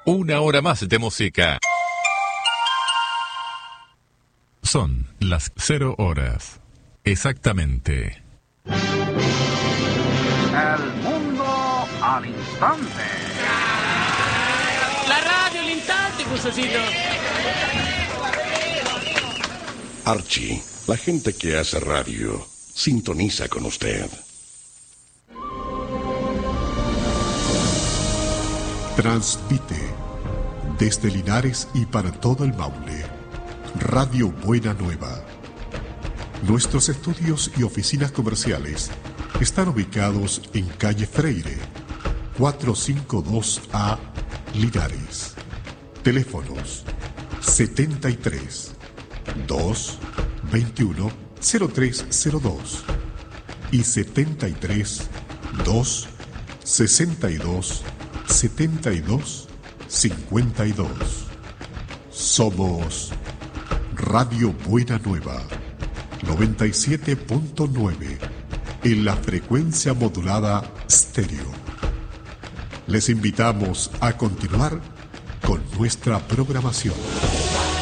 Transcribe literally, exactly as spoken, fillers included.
Una hora más de música. Son las cero horas. Exactamente. El mundo al instante. La radio al instante, Cusocito. Archie, la gente que hace radio, sintoniza con usted. Transmite desde Linares y para todo el Maule, Radio Buena Nueva. Nuestros estudios y oficinas comerciales están ubicados en calle Freire, cuatrocientos cincuenta y dos A, Linares. Teléfonos setenta y tres, dos, veintiuno, cero tres cero dos y setenta y tres, dos, sesenta y dos, setenta y dos, cincuenta y dos. Somos Radio Buena Nueva, noventa y siete punto nueve, en la frecuencia modulada estéreo. Les invitamos a continuar con nuestra programación.